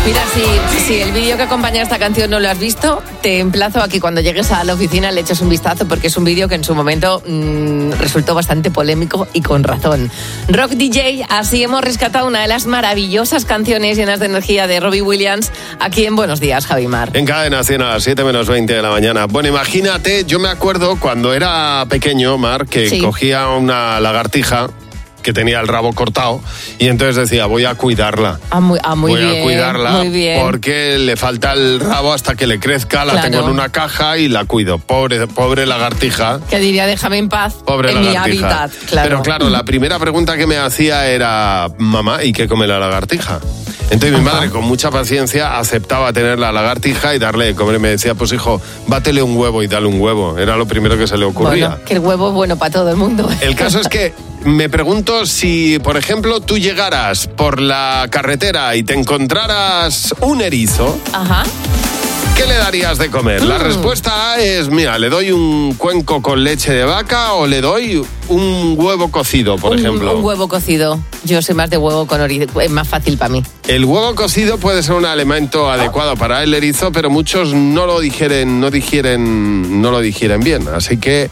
Mira, si el vídeo que acompaña a esta canción no lo has visto, te emplazo a que cuando llegues a la oficina le eches un vistazo, porque es un vídeo que en su momento resultó bastante polémico y con razón. Rock DJ, así hemos rescatado una de las maravillosas canciones llenas de energía de Robbie Williams aquí en Buenos Días, Javimar. En Cadena 100 a las 7 menos 20 de la mañana. Bueno, imagínate, yo me acuerdo cuando era pequeño, Mar, que cogía una lagartija que tenía el rabo cortado y entonces decía, voy a cuidarla. Muy voy bien, a cuidarla muy bien. porque le falta el rabo hasta que le crezca, la tengo en una caja y la cuido. Pobre lagartija. Que diría, déjame en paz, pobre en lagartija. mi hábitat. Claro. Pero claro, la primera pregunta que me hacía era, mamá, ¿y qué come la lagartija? Entonces mi madre, con mucha paciencia, aceptaba tener la lagartija y darle de comer. Me decía, pues hijo, bátele un huevo y dale un huevo. Era lo primero que se le ocurría. Bueno, que el huevo es bueno para todo el mundo. El caso es que me pregunto si, por ejemplo, tú llegaras por la carretera y te encontraras un erizo. Ajá. ¿Qué le darías de comer? La respuesta A es, mira, ¿le doy un cuenco con leche de vaca o le doy un huevo cocido, por ejemplo? Un huevo cocido. Yo soy más de huevo con erizo, es más fácil para mí. El huevo cocido puede ser un alimento adecuado para el erizo, pero muchos no lo digieren bien. Así que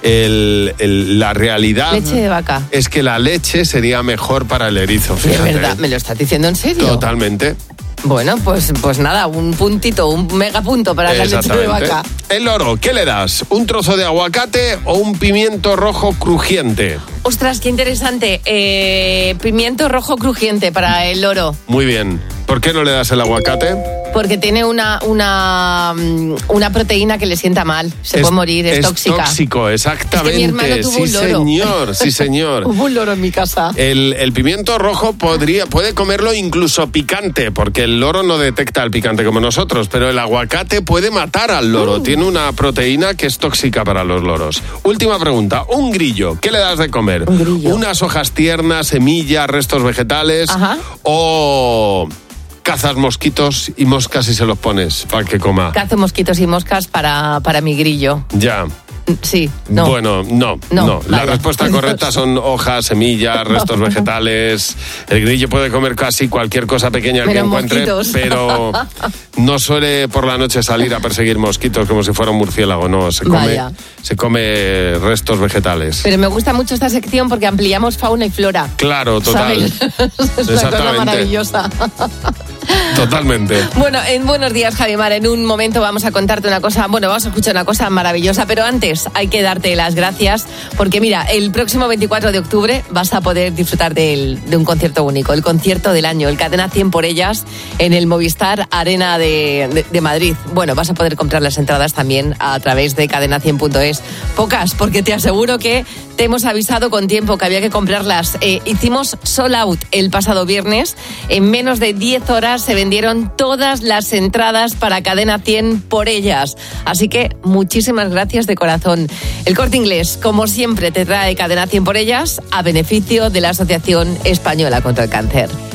la realidad leche de vaca es que la leche sería mejor para el erizo. Fíjate. ¿De verdad? ¿Me lo estás diciendo en serio? Totalmente. Bueno, pues nada, un puntito, un megapunto para la leche de vaca. El loro, ¿qué le das? ¿Un trozo de aguacate o un pimiento rojo crujiente? Ostras, qué interesante. Pimiento rojo crujiente para el loro. Muy bien. ¿Por qué no le das el aguacate? Porque tiene una proteína que le sienta mal. Se puede morir, es tóxica. Es tóxico, exactamente. Es que mi hermano tuvo un loro. Sí, señor. Hubo un loro en mi casa. El pimiento rojo puede comerlo incluso picante, porque el loro no detecta el picante como nosotros, pero el aguacate puede matar al loro. Tiene una proteína que es tóxica para los loros. Última pregunta. Un grillo, ¿qué le das de comer? Un grillo. ¿Unas hojas tiernas, semillas, restos vegetales? Ajá. ¿O cazas mosquitos y moscas y se los pones para que coma? Cazo mosquitos y moscas para mi grillo. Ya. Sí, no. Bueno, no. La respuesta correcta son hojas, semillas, restos vegetales. El grillo puede comer casi cualquier cosa pequeña que encuentre, mosquitos. Pero no suele por la noche salir a perseguir mosquitos como si fuera un murciélago, no. Se come restos vegetales. Pero me gusta mucho esta sección porque ampliamos fauna y flora. Claro, total. ¿Sabes? Es una cosa maravillosa. Totalmente. Bueno, en Buenos Días, Javimar, en un momento vamos a contarte una cosa, vamos a escuchar una cosa maravillosa, pero antes hay que darte las gracias, porque mira, el próximo 24 de octubre vas a poder disfrutar de un concierto único, el concierto del año, el Cadena 100 por ellas, en el Movistar Arena de Madrid. Bueno, vas a poder comprar las entradas también a través de cadena100.es. Pocas, porque te aseguro que te hemos avisado con tiempo que había que comprarlas. Hicimos sold out el pasado viernes, en menos de 10 horas se vendieron todas las entradas para Cadena 100 por ellas. Así que muchísimas gracias de corazón. El Corte Inglés, como siempre, te trae Cadena 100 por ellas a beneficio de la Asociación Española contra el Cáncer.